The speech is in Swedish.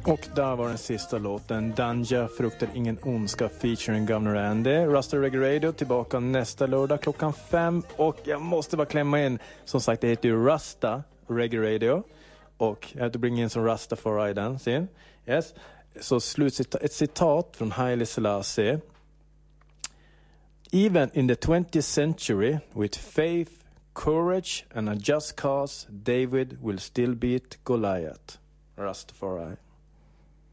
Och där var den sista låten, Danja fruktar ingen ondska featuring Governor Andy. Rasta Reggae Radio tillbaka nästa lördag klockan 5. Och jag måste bara klämma in, som sagt det heter ju Rasta Reggae Radio. Och jag hade bringa in som Rasta for I dance in. Yes. Så ett citat från Haile Selassie. Even in the 20th century, with faith, courage and a just cause, David will still beat Goliath. Rastafari.